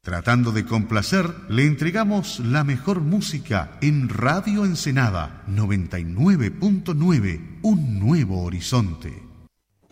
Tratando de complacer, le entregamos la mejor música en Radio Ensenada 99.9, un nuevo horizonte.